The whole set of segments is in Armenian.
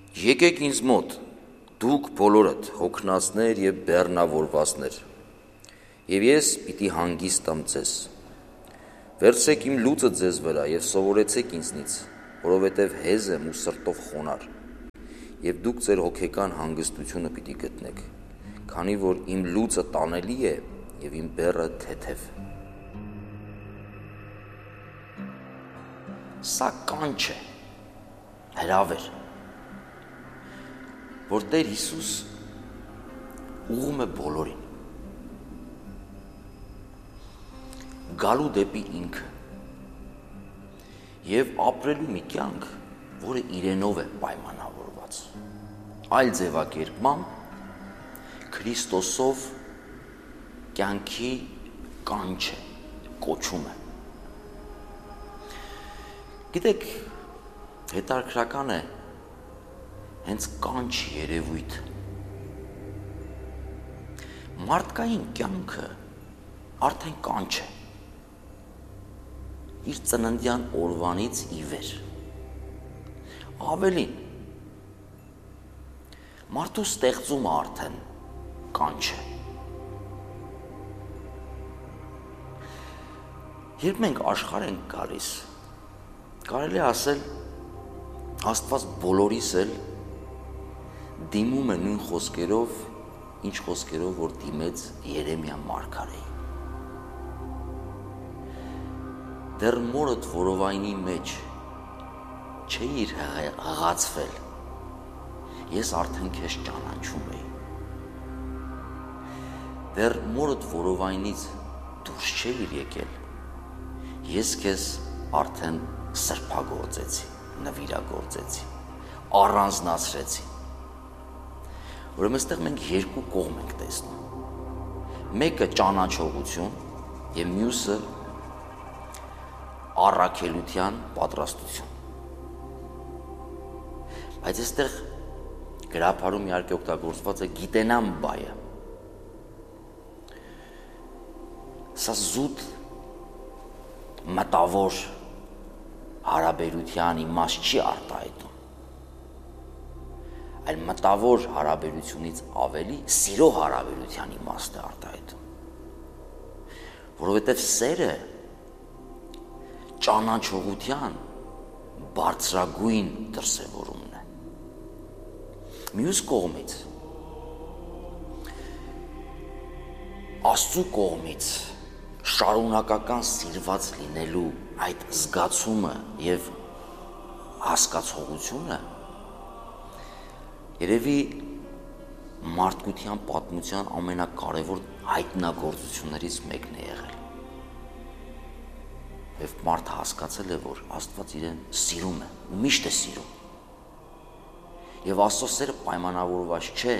Եկեք ինձ մոտ, դուք բոլորդ հոգնածներ և բեռնավորվածներ, և ես պիտի հանգիստ տամ ձեզ։ Վերցրեք իմ լուծը ձեզ վրա և սովորեցեք ինձնից, որովհետև հեզ եմ ու սրտով խոնարհ, և դուք ձեր հոգեկան հանգստությունը պիտի գտնեք, քանի որ իմ լուծը տանելի է և իմ բեռը թեթև։ Սա կանչ է, հրավեր, որ Տեր Հիսուս ուղղում է բոլորին, գալու դեպի ինքը և ապրելու մի կյանք, որը իրենով է պայմանավորված, այլ ձևակերպմամբ Քրիստոսով կյանքի կանչ է, կոչում է։ Գիտեք, հետաքրքրական է հենց կանչ երևույթը։ Մարդկային կյանքը արդեն կանչ է, իր ծննդյան օրվանից ի վեր։ Ավելին, մարդու ստեղծումը արդեն կանչ է։ Երբ մենք աշխարհ ենք գալիս, կարելի է ասել, Աստված բոլորիս էլ դիմում է նույն խոսքերով, ինչ խոսքերով, որ դիմեց Երեմիա մարգարեին։ Դեռ մորդ որովայնի մեջ չէիր հղացվել, ես արդեն քեզ ճանաչում էի։ Դեռ մորդ որովայնից դուրս չէիր եկել, ես քեզ արդեն սրբագործեցի, նվիրագործեցի, առանձնացրեցի։ Ուրեմն այստեղ մենք երկու կողմ ենք տեսնում։ Մեկը ճանաչողություն և մյուսը առաքելության պատրաստություն։ Բայց այստեղ գրաբարում իհարկե օգտագործված է գիտենամ բայը։ Սա զուտ մտավոր հարաբերության իմաստ չի արտահայտում, այլ մտավոր հարաբերությունից ավելի սիրո հարաբերության իմաստ է արտահայտում, որովհետև սերը ճանաչողության բարձրագույն դրսևորումն է։ Մյուս կողմից, Աստծու կողմից շարունակական սիրված լինելու այդ զգացումը և հասկացողությունը երևի մարդկության պատմության ամենակարևոր հայտնագործություններից մեկն է եղել։ Եվ մարդը հասկացել է, որ Աստված իրեն սիրում է, ու միշտ է սիրում։ Եվ Աստծո սերը պայմանավորված չէ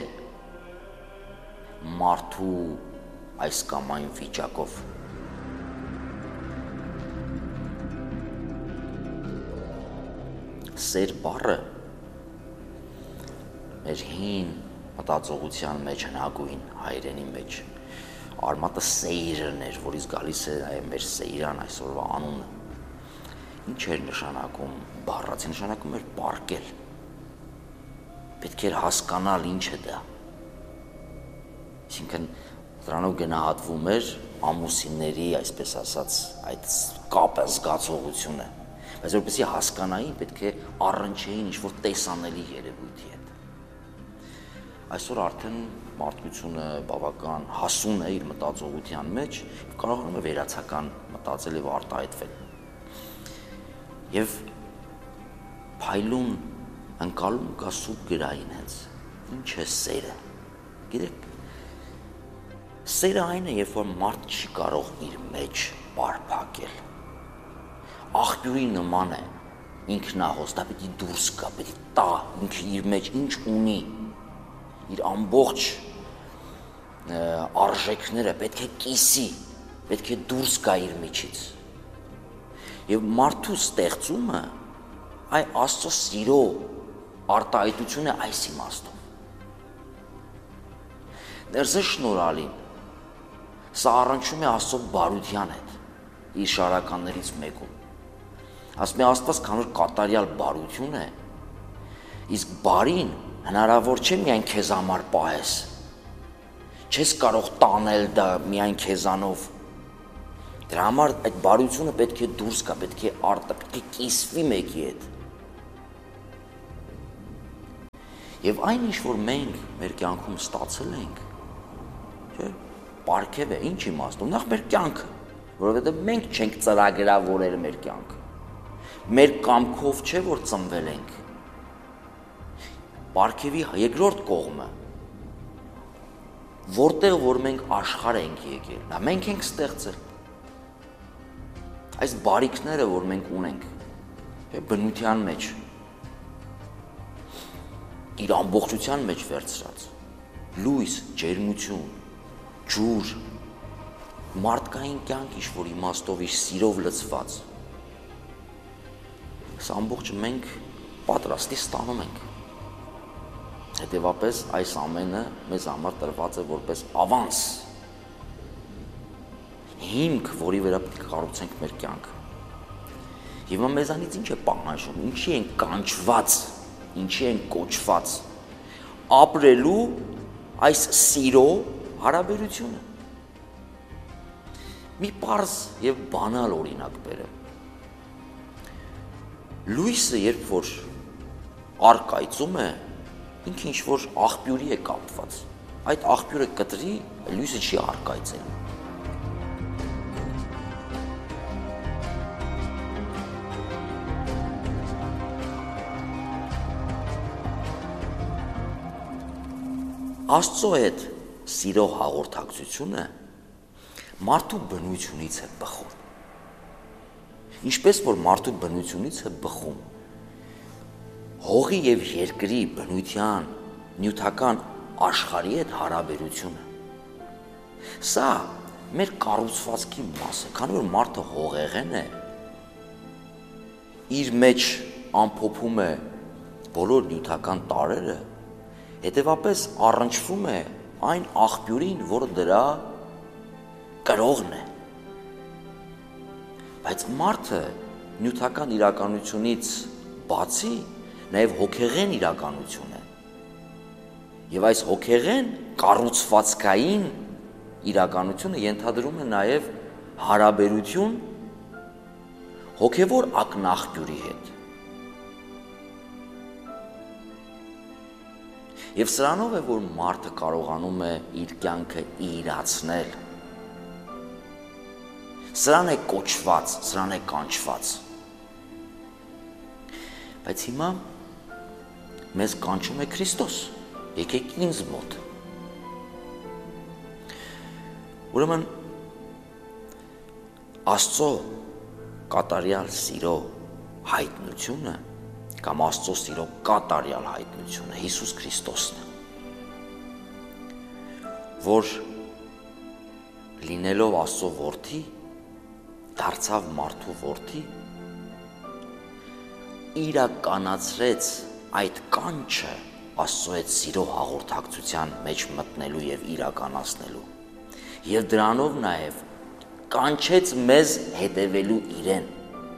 մարդու այս կամ այն վիճակով։ Սեր բառը մեր հին մտածողության մեջ, հնագույն հայերենի մեջ արմատը սեյրն էր, որից գալիս է մեր սեյրան այսօրվա անունը։ Ինչ էր նշանակում բառացի, նշանակում էր պառկել։ Պետք էր հասկանալ ինչ է դա։ Այսինքն դրանով գնահատվում էր ամուսինների, այսպես ասած, այդ կապը, զգացողությունը, բայց որպեսզի հասկանային, պետք է առնչեին ինչ-որ տեսանելի երևույթի հետ։ Այսօր արդեն մարդկությունը բավական հասուն է իր մտածողության մեջ և կարողանում է վերացական մտածել և արտահայտվել։ Եվ փայլուն ընկալում կա սուրբ գրային հենց, ինչ է սերը։ Գիտեք, սերը այն է, երբ որ մարդ չի կարող իր մեջ պարփակել։ Աղբյուրի նման է, ինքնահոս, դա պետք է դուրս գա, պետք է տա, ինքը իր մեջ ինչ ունի, իր ամբողջ արժեքները պետք է կիսի, պետք է դուրս գա իր միջից։ Եվ մարդու ստեղծումը այ Աստծո սիրո արտահայտություն է այս իմաստով։ Ներսը շնորհալին, սա առնչվում է Աստծո բարության հետ, իր շարականներից մեկում։ Ասում է Աստված, քանի որ կատարյալ բարություն է, Իսկ բարին հնարավոր չէ միայն քեզ համար պահես։ Չես կարող տանել դա միայն քեզանով։ Դրա համար այդ բարությունը պետք է դուրս գա, պետք է արտա, պետք է կիսվի մեկի հետ։ Եվ այն ինչ որ մենք մեր կյանքում ստացել ենք, չէ՞, պարգև է, ինչ իմաստով, նախ մեր կյանքը, որովհետև մենք չենք ծրագրավորել մեր կյանքը։ Մեր կամքով չէ որ ծնվել ենք։ Պարգևի երկրորդ կողմը, որտեղ որ մենք աշխարհ ենք եկել, դա մենք ենք ստեղծել։ Այս բարիքները, որ մենք ունենք, բնության մեջ, իր ամբողջության մեջ վերցրած, լույս, ջերմություն, ջուր, մարդկային կյանք ինչ-որ իմաստով իր սիրով լցված, այս ամբողջը մենք պատրաստի ստանում ենք։ Հետևապես այս ամենը մեզ համար տրված է որպես ավանս, հիմք, որի վրա պետք է կառուցենք մեր կյանքը։ Եվ մեզանից ինչ է պահանջում, ինչի ենք կանչված, ինչի ենք կոչված, ապրելու այս սիրո հարաբերությունը։ Մի պարզ եւ բանալ օրինակ բերեմ։ Լույսը երբ որ առկայծում է, ինքը ինչ որ աղբյուրի է կապված։ Այդ աղբյուրը կտրի, լույսը չի առկայծել։ Աստծո հետ սիրո հաղորդակցությունը մարդու բնությունից է բխում։ Ինչպես որ մարդու բնությունից է բխում հողի եւ երկրի բնության նյութական աշխարհի հետ հարաբերությունը։ Սա մեր կառուցվածքի մաս է, քանի որ մարդը հողեղեն է, իր մեջ ամփոփում է բոլոր նյութական տարրերը, հետևապես առնչվում է այն աղբյուրին, որը դրա կրողն է։ Բայց մարդը նյութական իրականությունից բացի նաև հոգեղեն իրականություն է։ Եվ այս հոգեղեն կառուցվածքային իրականությունը ենթադրում է նաև հարաբերություն հոգևոր ակնաղբյուրի հետ։ Եվ սրանով է, որ մարդը կարողանում է իր կյանքը իրացնել։ Սրան է կոչված, սրան է կանչված։ Բայց հիմա մեզ կանչում է Քրիստոս, եկեք ինձ մոտ։ Ուրեմն Աստծո կատարյալ սիրո հայտնությունը կամ Աստծո սիրո կատարյալ հայտնությունը Հիսուս Քրիստոսն է, որ լինելով Աստծո որդի, դարձավ մարդու որդի, իրականացրեց այդ կանչը Աստծո հետ սիրո հաղորդակցության մեջ մտնելու եւ իրականացնելու, եւ դրանով նաեւ կանչեց մեզ հետևելու իրեն։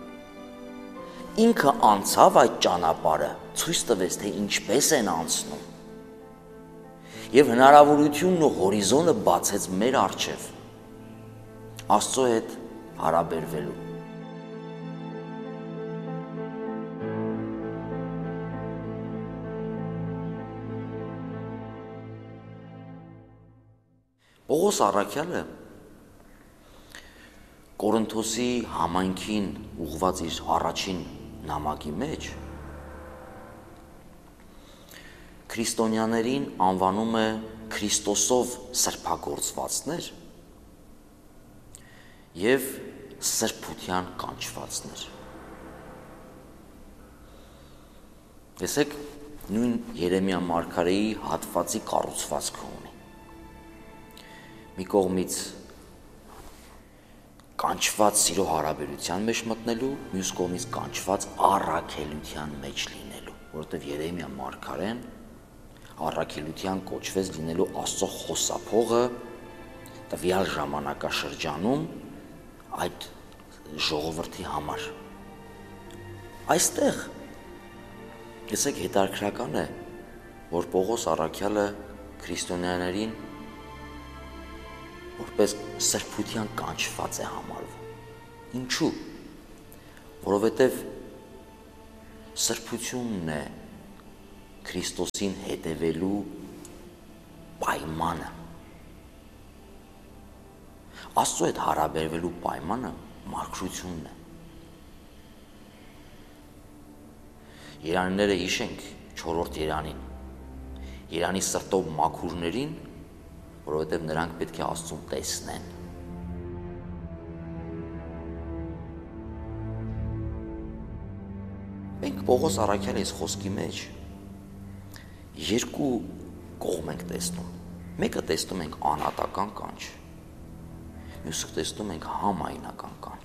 Ինքը անցավ այդ ճանապարհը, ցույց տվեց, թե ինչպես են անցնում։ Եվ հնարավորությունն ու հորիզոնը բացեց մեր առջև Աստծո հետ հարաբերվելու։ Պողոս առաքյալը Կորինթոսի համայնքին ուղղված իր առաջին նամակի մեջ քրիստոնյաներին անվանում է Քրիստոսով սրբագործվածներ եւ սրբության կանչվածներ։ Տեսեք, նույն Երեմիա մարգարեի հատվածի կառուցվածքը ունի։ Մի կողմից կանչված սիրո հարաբերության մեջ մտնելու, մյուս կողմից կանչված առաքելության մեջ լինելու, որովհետև Երեմիա մարգարեն առաքելության կոչվեց լինելու Աստծո խոսափողը տվյալ ժամանակաշրջանում այդ ժողովրդի համար։ Այստեղ Տեսեք, հետաքրքրական է, որ Պողոս առաքյալը քրիստոնյաներին որպես սրբության կանչված է համարվում։ Ինչու՞։ Որովհետև սրբությունն է Քրիստոսին հետևելու պայմանը։ Աստծո հետ հարաբերվելու պայմանը մարգրությունն է։ Երանիները հիշենք 4-րդ երանին։ Երանի սրտով մաքուրներին, որովհետև նրանք պետք է Աստծուն տեսնեն։ Մենք Պողոս առաքյալի խոսքի մեջ երկու կողմ ենք տեսնում։ Մեկը տեսնում ենք անհատական կանչ, մյուսը տեսնում ենք համայնական կանչ։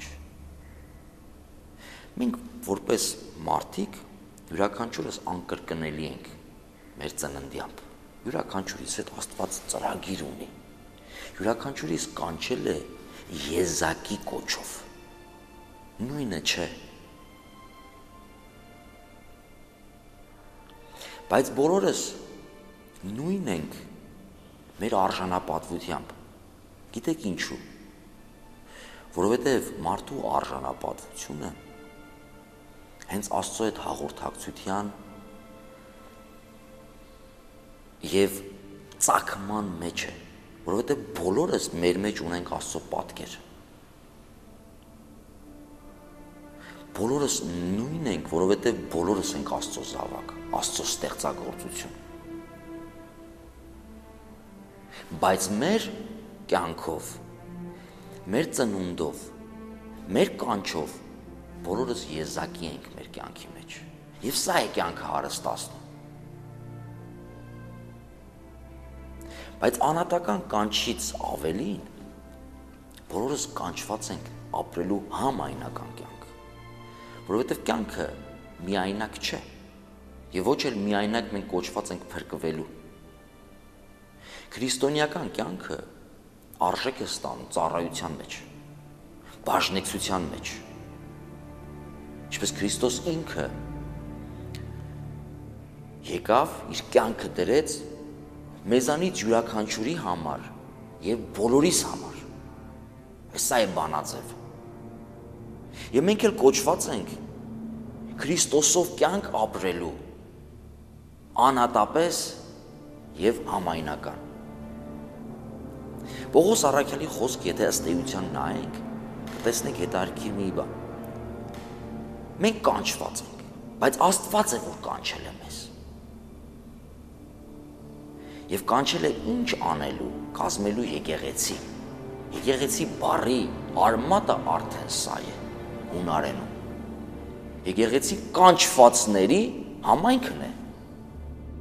Մենք որպես մարդիկ յուրաքանչյուրս անկրկնելի ենք մեր ծննդյամբ։ Յուրաքանչյուրիս հետ Աստված ծրագիր ունի։ Յուրաքանչյուրիս կանչել է եզակի կոչով։ Նույնը չէ։ Բայց բոլորս նույն ենք մեր արժանապատվությամբ։ Գիտեք ինչու։ Որովհետև մարդու արժանապատվությունը հենց Աստծո հետ հաղորդակցության և ծագման մեջ է, որովհետև բոլորս մեր մեջ ունենք Աստծո պատկեր։ Բոլորս նույն ենք, որովհետև բոլորս ենք Աստծո զավակ, Աստծո ստեղծագործություն։ Բայց մեր կյանքով, մեր ծնունդով, մեր կանչով բոլորս եզակի ենք մեր կյանքի մեջ։ Եվ սա է կյանքը հարստացնում։ Բայց անհատական կանչից ավելին բոլորս կանչված ենք ապրելու համայնական կյանք, որովհետև կյանքը միայնակ չէ, եւ ոչ էլ միայնակ մենք կոչված ենք փրկվելու։ Քրիստոնեական կյանքը արժեք է ստանում ծառայության մեջ, բաժնեկցության մեջ։ Ինչպես Քրիստոս ինքը եկավ, իր կյանքը դրեց մեզանից յուրաքանչյուրի համար եւ բոլորիս համար։ Սա է բանաձև։ Եվ մենք էլ կոչված ենք Քրիստոսով կյանք ապրելու անհատապես եւ համայնական։ Պողոս առաքյալի խոսք, եթե ըստ էության նայենք, կտեսնենք հետարքի մի բան։ Մենք կանչված ենք, բայց Աստված է, որ կանչել է մեզ։ Եվ կանչել է ինչ անելու, կազմելու եկեղեցի։ Եկեղեցի բառի արմատը արդեն սա է, հունարենում։ Եկեղեցի կանչվածների համայնքն է։